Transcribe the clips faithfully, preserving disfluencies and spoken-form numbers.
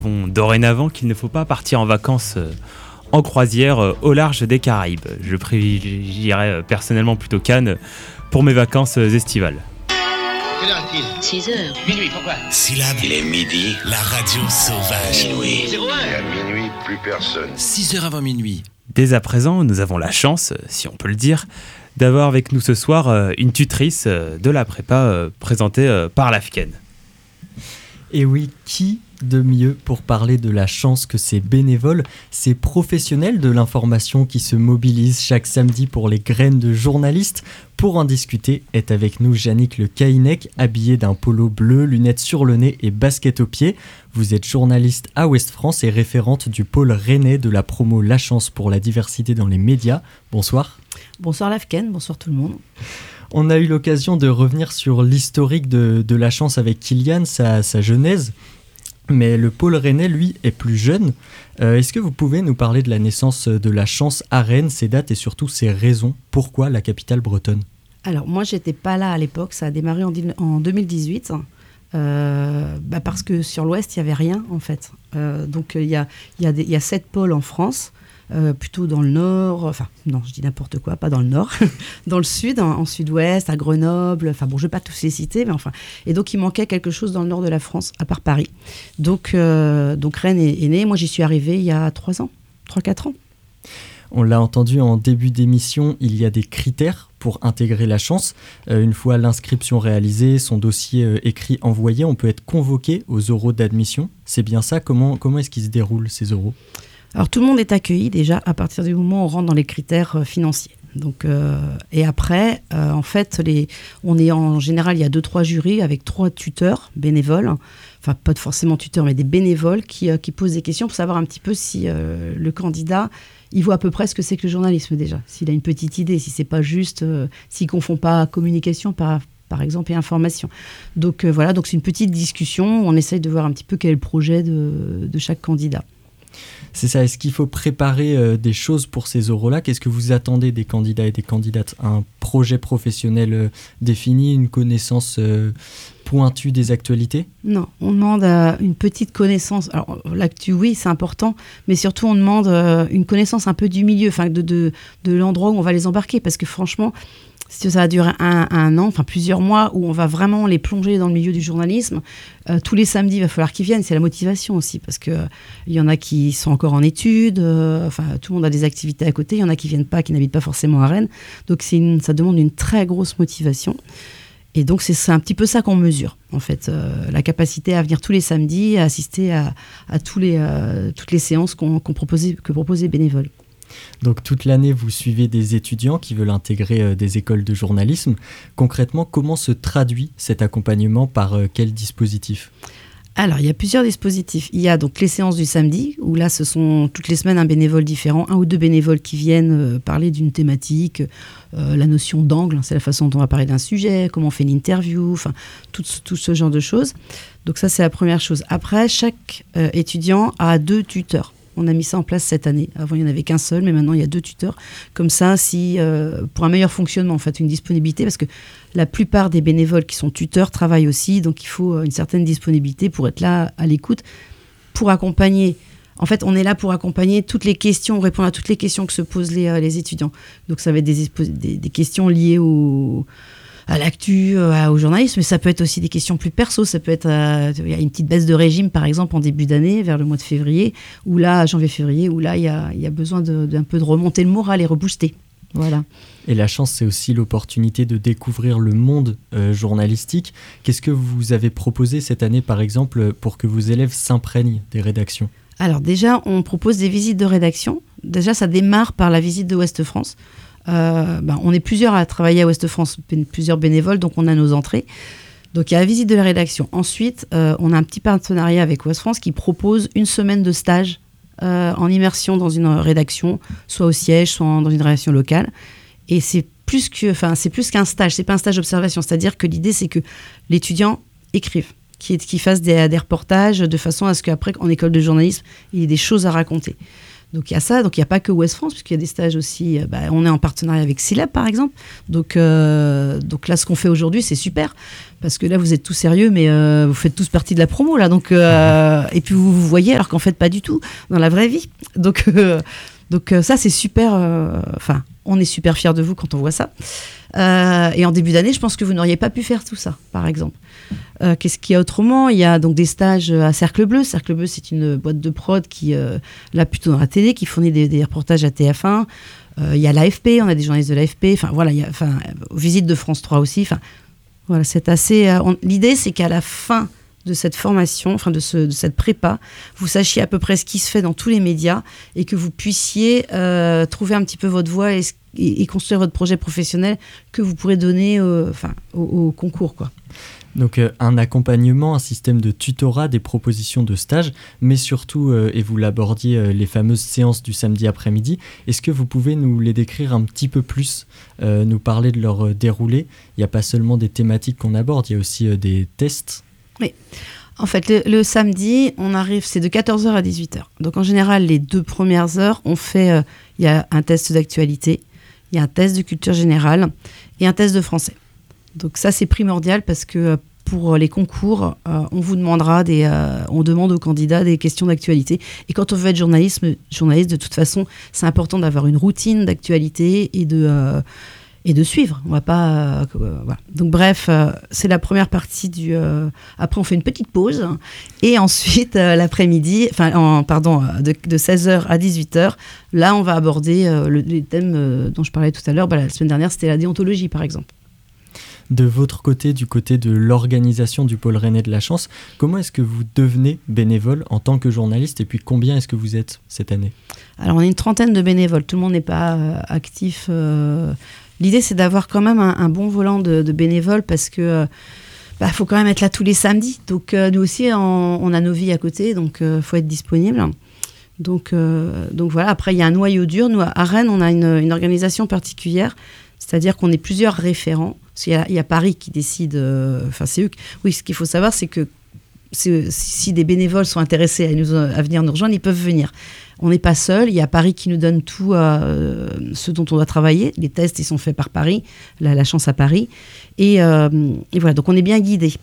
Bon, dorénavant qu'il ne faut pas partir en vacances euh, en croisière euh, au large des Caraïbes. Je privilégierais euh, personnellement plutôt Cannes pour mes vacances euh, estivales. Quelle heure est-il ? six heures. Minuit, pourquoi ? Syllabe. Il est midi. La radio sauvage. Minuit. zéro un. Et à minuit, plus personne. six heures avant minuit. Dès à présent, nous avons la chance, euh, si on peut le dire, d'avoir avec nous ce soir euh, une tutrice euh, de la prépa euh, présentée euh, par l'A F C E N. Et oui, qui de mieux pour parler de la chance que ces bénévoles, ces professionnels de l'information qui se mobilisent chaque samedi pour les graines de journalistes. Pour en discuter, est avec nous Yannick Le Caïnec, habillé d'un polo bleu, lunettes sur le nez et basket aux pieds. Vous êtes journaliste à Ouest France et référente du pôle rennais de la promo La Chance pour la diversité dans les médias. Bonsoir. Bonsoir l'A F C E N, bonsoir tout le monde. On a eu l'occasion de revenir sur l'historique de, de La Chance avec Kylian, sa, sa genèse. Mais le pôle rennais, lui, est plus jeune. Euh, est-ce que vous pouvez nous parler de la naissance de La Chance à Rennes, ses dates et surtout ses raisons ? Pourquoi la capitale bretonne ? Alors, moi, j'étais pas là à l'époque. Ça a démarré en, en deux mille dix-huit. Euh, bah parce que sur l'Ouest, il n'y avait rien, en fait. Euh, donc, il y a, y, a y a sept pôles en France. Euh, plutôt dans le nord, enfin non, je dis n'importe quoi, pas dans le nord, dans le sud, en, en sud-ouest, à Grenoble, enfin bon, je ne vais pas tous les citer, mais enfin, et donc il manquait quelque chose dans le nord de la France, à part Paris. Donc, euh, donc Rennes est, est née, moi j'y suis arrivée il y a trois ans, trois quatre ans. On l'a entendu en début d'émission, il y a des critères pour intégrer La Chance. Euh, une fois l'inscription réalisée, son dossier euh, écrit envoyé, on peut être convoqué aux oraux d'admission. C'est bien ça ? Comment, comment est-ce qu'ils se déroulent ces oraux ? Alors tout le monde est accueilli déjà à partir du moment où on rentre dans les critères euh, financiers. Donc, euh, et après, euh, en fait, les, on est en général, il y a deux, trois jurys avec trois tuteurs bénévoles, enfin pas forcément tuteurs, mais des bénévoles qui, euh, qui posent des questions pour savoir un petit peu si euh, le candidat, il voit à peu près ce que c'est que le journalisme déjà, s'il a une petite idée, si c'est pas juste, euh, s'il confond pas communication par par exemple, et information. Donc euh, voilà, donc c'est une petite discussion, on essaye de voir un petit peu quel est le projet de, de chaque candidat. C'est ça, est-ce qu'il faut préparer euh, des choses pour ces oraux-là ? Qu'est-ce que vous attendez des candidats et des candidates ? Un projet professionnel euh, défini, une connaissance euh, pointue des actualités ? Non, on demande euh, une petite connaissance. Alors l'actu, oui, c'est important, mais surtout on demande euh, une connaissance un peu du milieu, enfin de, de, de l'endroit où on va les embarquer, parce que franchement, si ça va durer un, un an, enfin plusieurs mois, où on va vraiment les plonger dans le milieu du journalisme. Euh, tous les samedis, il va falloir qu'ils viennent. C'est la motivation aussi, parce qu'il euh, y en a qui sont encore en études, euh, enfin tout le monde a des activités à côté, il y en a qui ne viennent pas, qui n'habitent pas forcément à Rennes. Donc c'est une, ça demande une très grosse motivation. Et donc c'est, c'est un petit peu ça qu'on mesure, en fait. Euh, la capacité à venir tous les samedis, à assister à, à tous les, euh, toutes les séances qu'on, qu'on proposait, que proposaient les bénévoles. Donc toute l'année, vous suivez des étudiants qui veulent intégrer euh, des écoles de journalisme. Concrètement, comment se traduit cet accompagnement par euh, quel dispositif ? Alors, il y a plusieurs dispositifs. Il y a donc les séances du samedi, où là, ce sont toutes les semaines un bénévole différent, un ou deux bénévoles qui viennent euh, parler d'une thématique, euh, la notion d'angle, c'est la façon dont on va parler d'un sujet, comment on fait une interview, enfin, tout, tout ce genre de choses. Donc ça, c'est la première chose. Après, chaque euh, étudiant a deux tuteurs. On a mis ça en place cette année. Avant, il n'y en avait qu'un seul, mais maintenant, il y a deux tuteurs. Comme ça, si, euh, pour un meilleur fonctionnement, en fait, une disponibilité, parce que la plupart des bénévoles qui sont tuteurs travaillent aussi, donc il faut une certaine disponibilité pour être là à l'écoute, pour accompagner. En fait, on est là pour accompagner toutes les questions, répondre à toutes les questions que se posent les, euh, les étudiants. Donc, ça va être des, des, des questions liées au... à l'actu, euh, au journalisme, mais ça peut être aussi des questions plus perso. Ça peut être, euh, il y a une petite baisse de régime, par exemple, en début d'année, vers le mois de février, ou là, janvier-février, où là, il y a, il y a besoin de, d'un peu de remonter le moral et rebooster. Voilà. Et La Chance, c'est aussi l'opportunité de découvrir le monde euh, journalistique. Qu'est-ce que vous avez proposé cette année, par exemple, pour que vos élèves s'imprègnent des rédactions ? Alors déjà, on propose des visites de rédaction. Déjà, ça démarre par la visite de Ouest France. Euh, ben, on est plusieurs à travailler à Ouest France, plusieurs bénévoles, donc on a nos entrées. Donc il y a la visite de la rédaction. Ensuite, euh, on a un petit partenariat avec Ouest France qui propose une semaine de stage euh, en immersion dans une rédaction, soit au siège, soit en, dans une rédaction locale. Et c'est plus que, enfin, c'est plus qu'un stage, c'est pas un stage d'observation. C'est-à-dire que l'idée, c'est que l'étudiant écrive, qu'il, qu'il fasse des, des reportages de façon à ce qu'après, en école de journalisme, il y ait des choses à raconter. Donc il y a ça, donc il n'y a pas que Ouest France, puisqu'il y a des stages aussi, euh, bah, on est en partenariat avec SILAB par exemple, donc, euh, donc là ce qu'on fait aujourd'hui c'est super, parce que là vous êtes tous sérieux, mais euh, vous faites tous partie de la promo là, donc, euh, et puis vous vous voyez alors qu'en fait pas du tout, dans la vraie vie, donc, euh, donc euh, ça c'est super, enfin euh, on est super fiers de vous quand on voit ça. Euh, et en début d'année, je pense que vous n'auriez pas pu faire tout ça, par exemple. Euh, qu'est-ce qu'il y a autrement ? Il y a donc des stages à Cercle Bleu. Cercle Bleu, c'est une boîte de prod qui, euh, là, plutôt dans la télé, qui fournit des, des reportages à T F un. Euh, il y a l'A F P, on a des journalistes de l'A F P. Enfin, voilà, il y a, enfin, visite de France trois aussi. Enfin, voilà, c'est assez... Euh, on, l'idée, c'est qu'à la fin de cette formation, enfin de, ce, de cette prépa, vous sachiez à peu près ce qui se fait dans tous les médias et que vous puissiez euh, trouver un petit peu votre voie et, et, et construire votre projet professionnel que vous pourrez donner euh, enfin, au, au concours, quoi. Donc euh, un accompagnement, un système de tutorat, des propositions de stage, mais surtout, euh, et vous l'abordiez, euh, les fameuses séances du samedi après-midi. Est-ce que vous pouvez nous les décrire un petit peu plus, euh, nous parler de leur euh, déroulé ? Il n'y a pas seulement des thématiques qu'on aborde, il y a aussi euh, des tests. Oui. En fait, le, le samedi, on arrive, c'est de quatorze heures à dix-huit heures. Donc, en général, les deux premières heures, on fait, euh, il y a un test d'actualité, il y a un test de culture générale et un test de français. Donc, ça, c'est primordial parce que euh, pour les concours, euh, on vous demandera des, euh, on demande aux candidats des questions d'actualité. Et quand on veut être journaliste, journaliste, de toute façon, c'est important d'avoir une routine d'actualité et de... Euh, et de suivre, on va pas euh, euh, voilà. Donc bref, euh, c'est la première partie du euh, après on fait une petite pause et ensuite euh, l'après-midi, enfin en, pardon de, de seize heures à dix-huit heures, là on va aborder euh, le, les thèmes euh, dont je parlais tout à l'heure. Bah, la semaine dernière c'était la déontologie par exemple. De votre côté, du côté de l'organisation du pôle rennais de la chance, comment est-ce que vous devenez bénévole en tant que journaliste et puis combien est-ce que vous êtes cette année ? Alors on est une trentaine de bénévoles, tout le monde n'est pas euh, actif. Euh, L'idée, c'est d'avoir quand même un, un bon volant de, de bénévoles parce que euh, bah, faut quand même être là tous les samedis. Donc, euh, nous aussi, on, on a nos vies à côté, donc il euh, faut être disponible. Donc, euh, donc voilà, après, il y a un noyau dur. Nous, à Rennes, on a une, une organisation particulière, c'est-à-dire qu'on est plusieurs référents. Parce qu'il y a, il y a Paris qui décide... Enfin, euh, c'est eux... Qui, oui, ce qu'il faut savoir, c'est que c'est, si des bénévoles sont intéressés à, nous, à venir nous rejoindre, ils peuvent venir. On n'est pas seul, il y a Paris qui nous donne tout euh, ce dont on doit travailler. Les tests, ils sont faits par Paris, la, la chance à Paris. Et, euh, et voilà, donc on est bien guidés.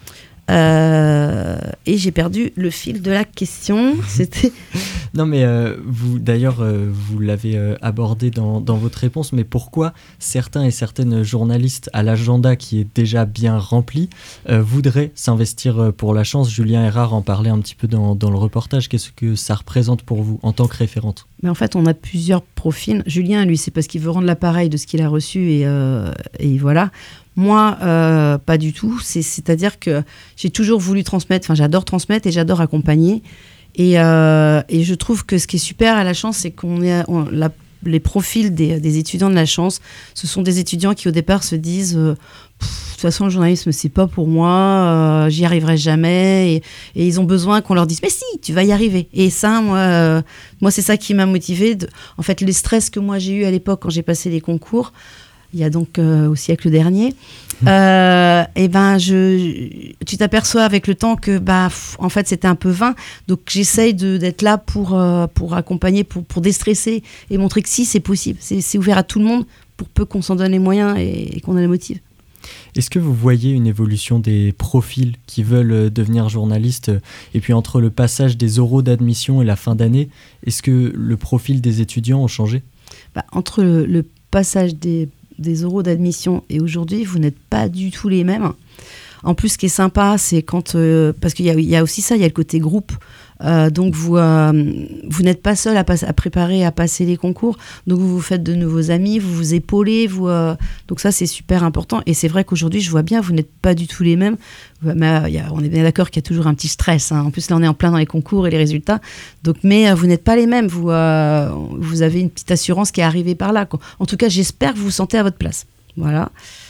Euh, et j'ai perdu le fil de la question. C'était... Non mais euh, vous, d'ailleurs, euh, vous l'avez euh, abordé dans, dans votre réponse, mais pourquoi certains et certaines journalistes à l'agenda qui est déjà bien rempli euh, voudraient s'investir pour la chance ? Julien Erard en parlait un petit peu dans, dans le reportage. Qu'est-ce que ça représente pour vous en tant que référente ? Mais en fait, on a plusieurs profils. Julien, lui, c'est parce qu'il veut rendre l'appareil de ce qu'il a reçu et, euh, et voilà. Moi, euh, pas du tout. C'est, c'est-à-dire que j'ai toujours voulu transmettre, enfin j'adore transmettre et j'adore accompagner. Et, euh, et je trouve que ce qui est super à la chance, c'est qu'on est, on, la, les profils des, des étudiants de la chance, ce sont des étudiants qui au départ se disent euh, « de toute façon le journalisme c'est pas pour moi, euh, j'y arriverai jamais » et, et ils ont besoin qu'on leur dise « mais si, tu vas y arriver ». Et ça, moi, euh, moi c'est ça qui m'a motivée. De, en fait, les stress que moi j'ai eu à l'époque quand j'ai passé les concours, il y a donc euh, au siècle dernier, euh, et ben je, tu t'aperçois avec le temps que bah pff, en fait c'était un peu vain. Donc j'essaye de, d'être là pour euh, pour accompagner, pour pour déstresser et montrer que si c'est possible, c'est, c'est ouvert à tout le monde pour peu qu'on s'en donne les moyens et, et qu'on a les motifs. Est-ce que vous voyez une évolution des profils qui veulent devenir journalistes et puis entre le passage des oraux d'admission et la fin d'année, est-ce que le profil des étudiants a changé ? Bah, entre le, le passage des des oraux d'admission et aujourd'hui, vous n'êtes pas du tout les mêmes. En plus, ce qui est sympa, c'est quand... Euh, parce qu'il y a, il y a aussi ça, il y a le côté groupe. Euh, donc, vous, euh, vous n'êtes pas seul à, pas, à préparer, à passer les concours. Donc, vous vous faites de nouveaux amis, vous vous épaulez. Vous, euh, donc, ça, c'est super important. Et c'est vrai qu'aujourd'hui, je vois bien, vous n'êtes pas du tout les mêmes. Mais, y a, on est bien d'accord qu'il y a toujours un petit stress. Hein. En plus, là, on est en plein dans les concours et les résultats. Donc, mais euh, vous n'êtes pas les mêmes. Vous, euh, vous avez une petite assurance qui est arrivée par là, quoi. En tout cas, j'espère que vous vous sentez à votre place. Voilà.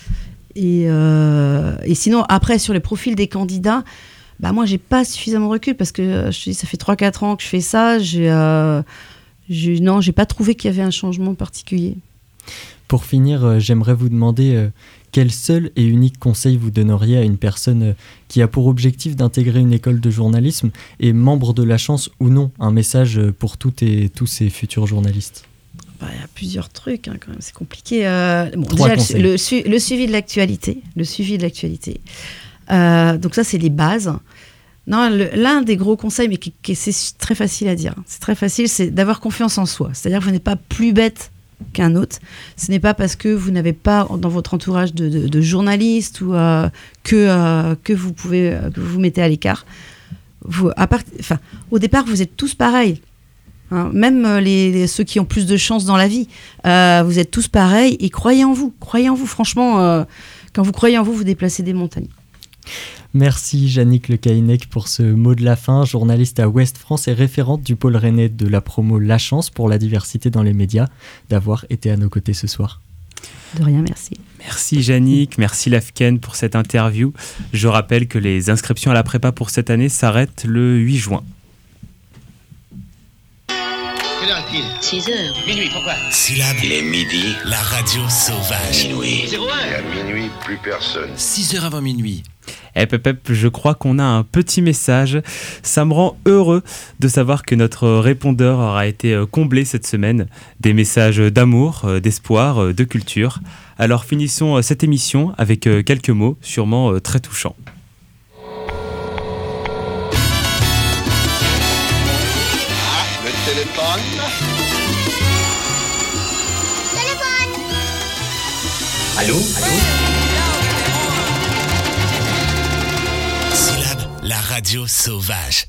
Et, euh, et sinon, après, sur les profils des candidats, bah moi, j'ai pas suffisamment de recul parce que je te dis, ça fait trois quatre ans que je fais ça. J'ai, euh, j'ai, non, j'ai pas trouvé qu'il y avait un changement particulier. Pour finir, euh, j'aimerais vous demander euh, quel seul et unique conseil vous donneriez à une personne qui a pour objectif d'intégrer une école de journalisme et membre de la chance ou non, un message pour toutes et tous ces futurs journalistes? Bah, il y a plusieurs trucs, hein, quand même, c'est compliqué. Euh, bon, Trois déjà, conseils. le, le, su- le suivi de l'actualité. Le suivi de l'actualité. Euh, donc ça, c'est les bases. Non, le- l'un des gros conseils, mais qui, qui- c'est très facile à dire, c'est très facile, c'est d'avoir confiance en soi. C'est-à-dire que vous n'êtes pas plus bête qu'un autre. Ce n'est pas parce que vous n'avez pas dans votre entourage de, de, de journalistes ou euh, que, euh, que vous pouvez euh, que vous vous mettez à l'écart. Vous, à part, enfin, au départ, vous êtes tous pareils. Hein, même les, les- ceux qui ont plus de chance dans la vie, euh, vous êtes tous pareils et croyez en vous. Croyez en vous, franchement, euh, quand vous croyez en vous, vous déplacez des montagnes. Merci Yannick Le Caïnec pour ce mot de la fin, journaliste à Ouest France et référente du pôle rennais de la promo La Chance pour la diversité dans les médias, d'avoir été à nos côtés ce soir. De rien, merci. Merci Yannick, merci Lafken pour cette interview. Je rappelle que les inscriptions à la prépa pour cette année s'arrêtent le huit juin. Quelle heure est-il? six heures. Minuit, pourquoi? Syllabe, Il est midi, la radio sauvage. minuit. Zéro Et heure. à minuit, plus personne. six heures avant minuit. Eh Pep, Pep, je crois qu'on a un petit message. Ça me rend heureux de savoir que notre répondeur aura été euh, comblé cette semaine. Des messages d'amour, euh, d'espoir, euh, de culture. Alors finissons euh, cette émission avec euh, quelques mots sûrement euh, très touchants. Le téléphone. Allô Allô Syllabe, la radio sauvage.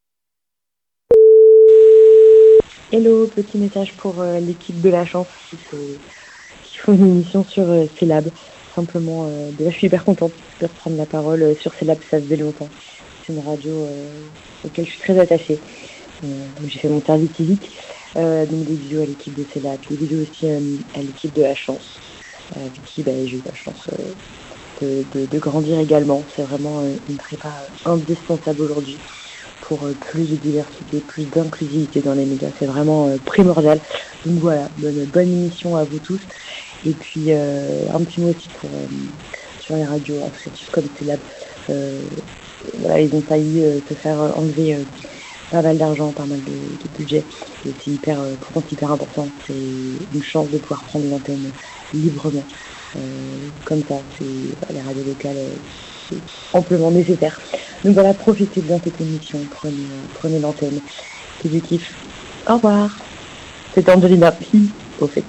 Hello, petit message pour euh, l'équipe de La Chance qui, fait- qui font une émission sur euh, Célab. Simplement, euh, déjà, je suis hyper contente de reprendre la parole euh, sur Célab, ça faisait longtemps. C'est une radio euh, auquel je suis très attachée. Euh, j'ai fait mon service civique, euh, donc des bisous à l'équipe de Célab, des bisous aussi euh, à l'équipe de La Chance, euh, avec qui bah, j'ai eu la chance euh, de, de- de grandir également. C'est vraiment euh, une prépa euh, indispensable aujourd'hui pour euh, plus de diversité, plus d'inclusivité dans les médias. C'est vraiment euh, primordial. Donc voilà, bonne, bonne émission à vous tous. Et puis euh, un petit mot aussi pour, euh, sur les radios associatives comme Célab. Euh, voilà, ils ont failli euh, se faire enlever euh, pas mal d'argent, pas mal de, de budget. Et c'est hyper, euh, pourtant c'est hyper important. C'est une chance de pouvoir prendre l'antenne librement. Euh, comme ça, c'est, bah, les radios locales, euh, c'est amplement nécessaire. Donc voilà, profitez bien de cette émission, prenez, euh, prenez l'antenne. C'est du kiff. Au revoir. C'était Angelina, Pi, au fait.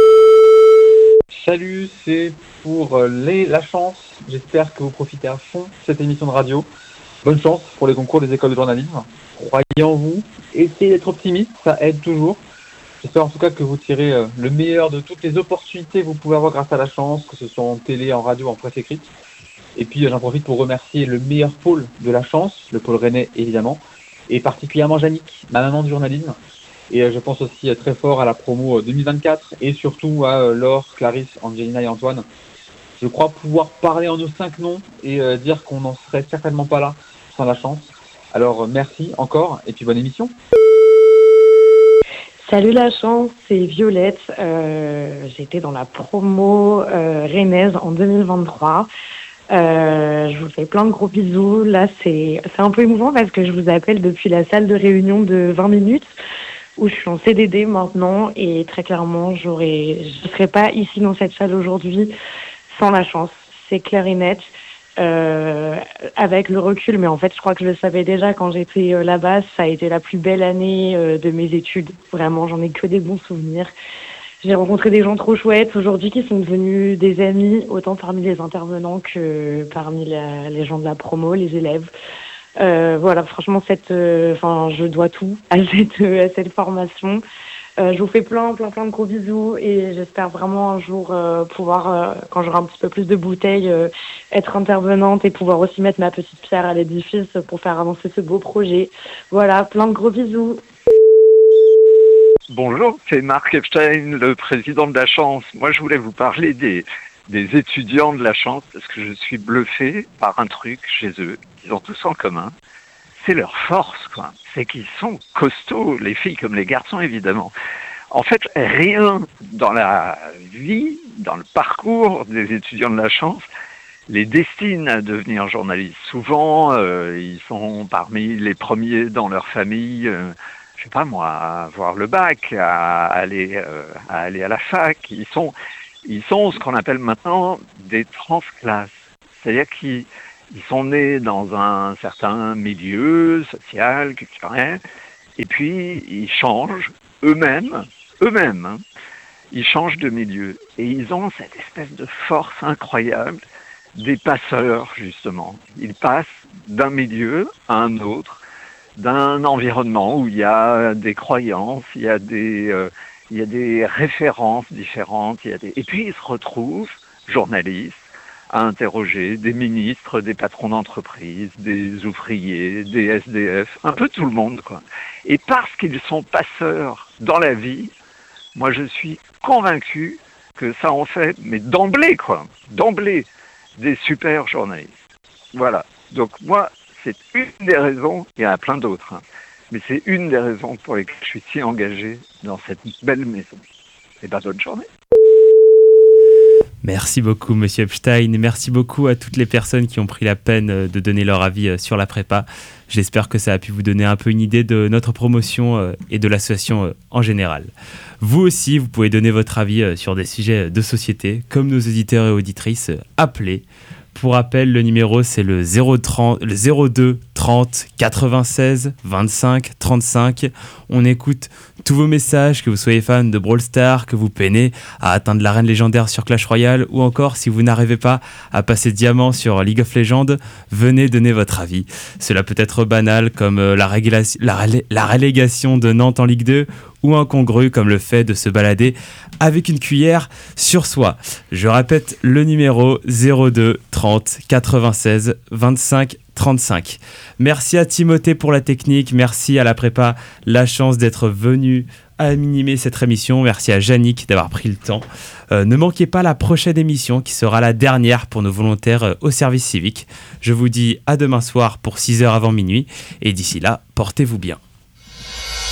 Salut, c'est pour euh, les, la chance. J'espère que vous profitez à fond de cette émission de radio. Bonne chance pour les concours des écoles de journalisme. Croyez en vous, essayez d'être optimiste, ça aide toujours. J'espère en tout cas que vous tirez euh, le meilleur de toutes les opportunités que vous pouvez avoir grâce à la chance, que ce soit en télé, en radio, en presse écrite. Et puis euh, j'en profite pour remercier le meilleur pôle de la chance, le pôle rennais évidemment, et particulièrement Yannick, ma maman du journalisme. Et euh, je pense aussi euh, très fort à la promo euh, deux mille vingt-quatre et surtout à euh, Laure, Clarisse, Angelina et Antoine. Je crois pouvoir parler en nos cinq noms et euh, dire qu'on n'en serait certainement pas là sans la chance. Alors euh, merci encore et puis bonne émission. Salut La Chance, c'est Violette. Euh, J'étais dans la promo euh, rennaise en deux mille vingt-trois. Euh, je vous fais plein de gros bisous. Là, c'est c'est un peu émouvant parce que je vous appelle depuis la salle de réunion de vingt minutes où je suis en C D D maintenant et très clairement, j'aurais, je ne serais pas ici dans cette salle aujourd'hui sans La Chance. C'est clair et net. Euh, avec le recul, mais en fait, je crois que je le savais déjà quand j'étais euh, là-bas. Ça a été la plus belle année euh, de mes études. Vraiment, j'en ai que des bons souvenirs. J'ai rencontré des gens trop chouettes aujourd'hui qui sont devenus des amis, autant parmi les intervenants que parmi la, les gens de la promo, les élèves. Euh, voilà, franchement, cette, euh, enfin, je dois tout à cette, euh, à cette formation. Euh, je vous fais plein, plein, plein de gros bisous et j'espère vraiment un jour euh, pouvoir, euh, quand j'aurai un petit peu plus de bouteilles, euh, être intervenante et pouvoir aussi mettre ma petite pierre à l'édifice pour faire avancer ce beau projet. Voilà, plein de gros bisous. Bonjour, c'est Marc Epstein, le président de La Chance. Moi, je voulais vous parler des, des étudiants de La Chance parce que je suis bluffé par un truc chez eux qu'ils ont tous en commun. C'est leur force, quoi. C'est qu'ils sont costauds, les filles comme les garçons, évidemment. En fait, rien dans la vie, dans le parcours des étudiants de la chance, les destine à devenir journalistes. Souvent, euh, ils sont parmi les premiers dans leur famille, euh, je sais pas moi, à avoir le bac, à aller, euh, à aller à la fac. Ils sont, ils sont ce qu'on appelle maintenant des transclasses. C'est-à-dire qu'ils ils sont nés dans un certain milieu social, culturel, et puis ils changent eux-mêmes, eux-mêmes, hein, ils changent de milieu. Et ils ont cette espèce de force incroyable des passeurs, justement. Ils passent d'un milieu à un autre, d'un environnement où il y a des croyances, il y a des, euh, il y a des références différentes, il y a des... et puis ils se retrouvent, journalistes, à interroger des ministres, des patrons d'entreprise, des ouvriers, des S D F, un peu tout le monde, quoi. Et parce qu'ils sont passeurs dans la vie, moi je suis convaincu que ça en fait, mais d'emblée, quoi, d'emblée, des super journalistes. Voilà. Donc moi, c'est une des raisons, il y en a plein d'autres, hein, mais c'est une des raisons pour lesquelles je suis si engagé dans cette belle maison. Et bien, bonne journée. Merci beaucoup, Monsieur Epstein. Merci beaucoup à toutes les personnes qui ont pris la peine de donner leur avis sur la prépa. J'espère que ça a pu vous donner un peu une idée de notre promotion et de l'association en général. Vous aussi, vous pouvez donner votre avis sur des sujets de société, comme nos auditeurs et auditrices. Appelez. Pour rappel, le numéro, c'est le, zéro trente, le zéro deux trente quatre-vingt-seize vingt-cinq trente-cinq. On écoute tous vos messages, que vous soyez fan de Brawl Stars, que vous peinez à atteindre l'arène légendaire sur Clash Royale, ou encore si vous n'arrivez pas à passer diamant sur League of Legends, venez donner votre avis. Cela peut être banal comme la, régula- la, relé- la relégation de Nantes en Ligue deux, ou incongru comme le fait de se balader avec une cuillère sur soi. Je répète le numéro zéro deux trente quatre-vingt-seize vingt-cinq trente-cinq. Merci à Timothée pour la technique, merci à la prépa La Chance d'être venu animer cette émission, merci à Yannick d'avoir pris le temps. Euh, ne manquez pas la prochaine émission qui sera la dernière pour nos volontaires euh, au service civique. Je vous dis à demain soir pour six heures avant minuit et d'ici là, portez-vous bien.